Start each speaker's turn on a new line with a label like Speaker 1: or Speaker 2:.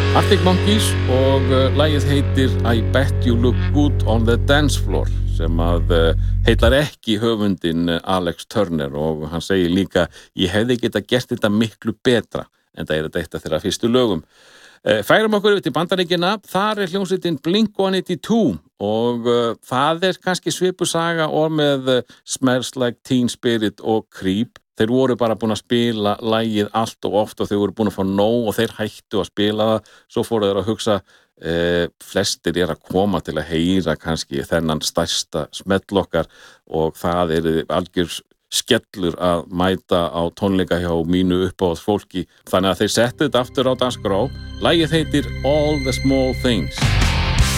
Speaker 1: Arctic Monkeys og lagið heitir I Bet You Look Good on the Dance Floor sem að heillar ekki höfundinn Alex Turner og hann segir líka ég hefði geta gert þetta miklu betra en það þetta eitt af þeirra fyrstu lögum. Færum okkur yfir til Bandaríkjanna, þar hljómsveitin Blink-182 og það kannski svipusaga og með Smells Like Teen Spirit og Creep. Þeir voru bara búin að spila lagið allt og oft og þeir voru búin að fá nóg og þeir hættu að spila það. Svo fóru þeir að hugsa, flestir að koma til að heyra kannski þennan stærsta smell okkar og það algjör skellur að mæta á tónleika hjá mínu uppáhalds fólki. Þannig að þeir settu þetta aftur á dagskrá. Lagið heitir All the Small Things.